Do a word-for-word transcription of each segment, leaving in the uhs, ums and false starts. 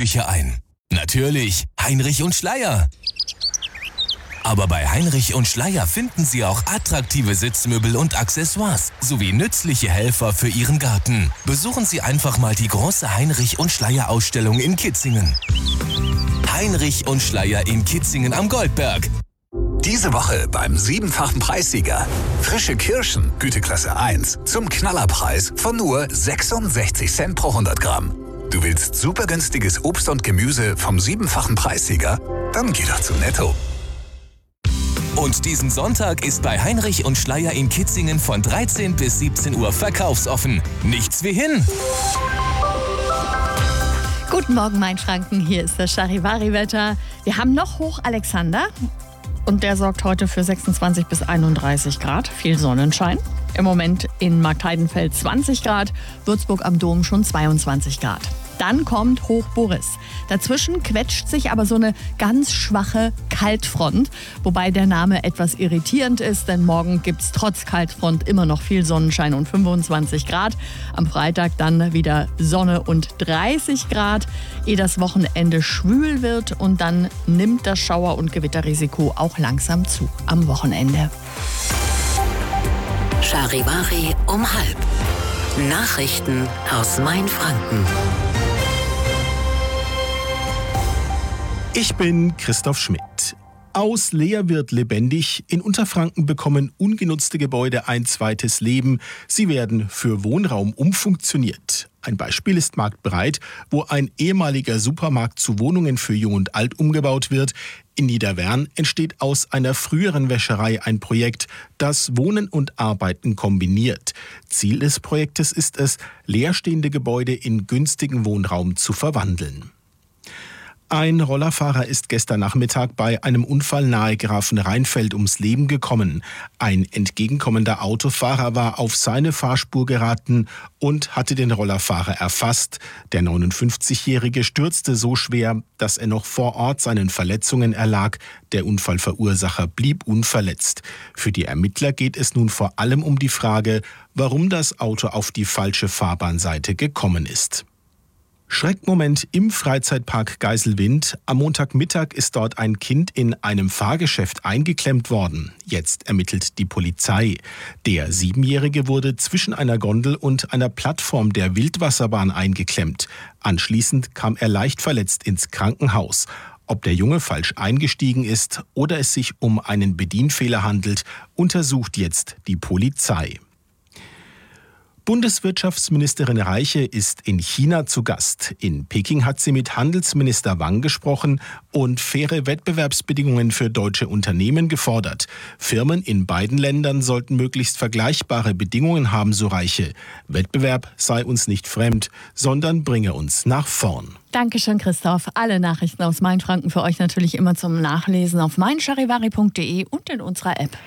Küche ein? Natürlich Heinrich und Schleyer. Aber bei Heinrich und Schleyer finden Sie auch attraktive Sitzmöbel und Accessoires sowie nützliche Helfer für Ihren Garten. Besuchen Sie einfach mal die große Heinrich und Schleyer Ausstellung in Kitzingen. Heinrich und Schleyer in Kitzingen am Goldberg. Diese Woche beim siebenfachen Preissieger. Frische Kirschen, Güteklasse eins, zum Knallerpreis von nur sechsundsechzig Cent pro hundert Gramm. Du willst super günstiges Obst und Gemüse vom siebenfachen Preissieger? Dann geh doch zu Netto. Und diesen Sonntag ist bei Heinrich und Schleyer in Kitzingen von dreizehn bis siebzehn Uhr verkaufsoffen. Nichts wie hin! Guten Morgen, Mainfranken. Hier ist das Charivari-Wetter. Wir haben noch Hoch Alexander und der sorgt heute für sechsundzwanzig bis einunddreißig Grad. Viel Sonnenschein. Im Moment in Marktheidenfeld zwanzig Grad, Würzburg am Dom schon zweiundzwanzig Grad. Dann kommt Hoch Boris. Dazwischen quetscht sich aber so eine ganz schwache Kaltfront, wobei der Name etwas irritierend ist, denn morgen gibt es trotz Kaltfront immer noch viel Sonnenschein und fünfundzwanzig Grad. Am Freitag dann wieder Sonne und dreißig Grad, ehe das Wochenende schwül wird und dann nimmt das Schauer- und Gewitterrisiko auch langsam zu am Wochenende. Charivari um halb. Nachrichten aus Mainfranken. Ich bin Christoph Schmidt. Aus leer wird lebendig. In Unterfranken bekommen ungenutzte Gebäude ein zweites Leben. Sie werden für Wohnraum umfunktioniert. Ein Beispiel ist Marktbreit, wo ein ehemaliger Supermarkt zu Wohnungen für Jung und Alt umgebaut wird. In Niederwern entsteht aus einer früheren Wäscherei ein Projekt, das Wohnen und Arbeiten kombiniert. Ziel des Projektes ist es, leerstehende Gebäude in günstigen Wohnraum zu verwandeln. Ein Rollerfahrer ist gestern Nachmittag bei einem Unfall nahe Grafenrheinfeld ums Leben gekommen. Ein entgegenkommender Autofahrer war auf seine Fahrspur geraten und hatte den Rollerfahrer erfasst. Der neunundfünfzigjährige stürzte so schwer, dass er noch vor Ort seinen Verletzungen erlag. Der Unfallverursacher blieb unverletzt. Für die Ermittler geht es nun vor allem um die Frage, warum das Auto auf die falsche Fahrbahnseite gekommen ist. Schreckmoment im Freizeitpark Geiselwind. Am Montagmittag ist dort ein Kind in einem Fahrgeschäft eingeklemmt worden. Jetzt ermittelt die Polizei. Der Siebenjährige wurde zwischen einer Gondel und einer Plattform der Wildwasserbahn eingeklemmt. Anschließend kam er leicht verletzt ins Krankenhaus. Ob der Junge falsch eingestiegen ist oder es sich um einen Bedienfehler handelt, untersucht jetzt die Polizei. Bundeswirtschaftsministerin Reiche ist in China zu Gast. In Peking hat sie mit Handelsminister Wang gesprochen und faire Wettbewerbsbedingungen für deutsche Unternehmen gefordert. Firmen in beiden Ländern sollten möglichst vergleichbare Bedingungen haben, so Reiche. Wettbewerb sei uns nicht fremd, sondern bringe uns nach vorn. Dankeschön, Christoph. Alle Nachrichten aus Mainfranken für euch natürlich immer zum Nachlesen auf mein charivari punkt de und in unserer App.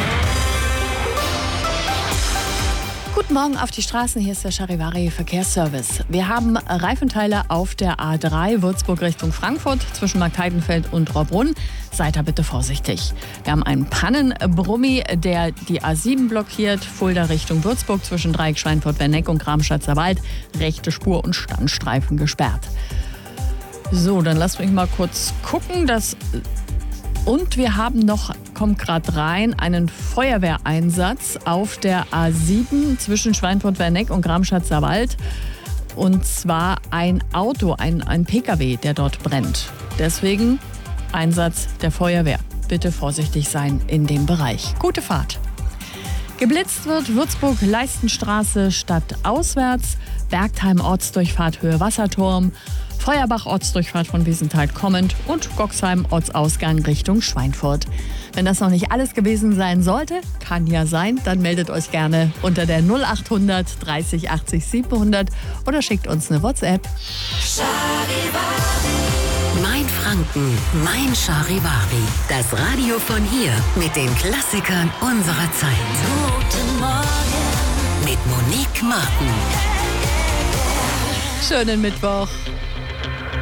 Guten Morgen auf die Straßen, hier ist der Charivari Verkehrsservice. Wir haben Reifenteile auf der A drei Würzburg Richtung Frankfurt zwischen Marktheidenfeld und Rohrbrunn. Seid da bitte vorsichtig. Wir haben einen Pannenbrummi, der die A sieben blockiert, Fulda Richtung Würzburg zwischen Dreieck Schweinfurt-Werneck und Gramschatzer Wald. Rechte Spur und Standstreifen gesperrt. So, dann lasst mich mal kurz gucken, dass... Und wir haben noch, kommt gerade rein, einen Feuerwehreinsatz auf der A sieben zwischen Schweinfurt-Werneck und Gramschatzer Wald. Und zwar ein Auto, ein, ein Pkw, der dort brennt. Deswegen Einsatz der Feuerwehr. Bitte vorsichtig sein in dem Bereich. Gute Fahrt. Geblitzt wird Würzburg-Leistenstraße stadtauswärts, Bergheim Ortsdurchfahrt Höhe Wasserturm, Feuerbach Ortsdurchfahrt von Wiesenthal kommend und Goxheim Ortsausgang Richtung Schweinfurt. Wenn das noch nicht alles gewesen sein sollte, kann ja sein, dann meldet euch gerne unter der null achthundert dreißig achtzig siebenhundert oder schickt uns eine WhatsApp. Mainfranken, mein Charivari. Das Radio von hier mit den Klassikern unserer Zeit. Guten Morgen mit Monique Martin. Schönen Mittwoch.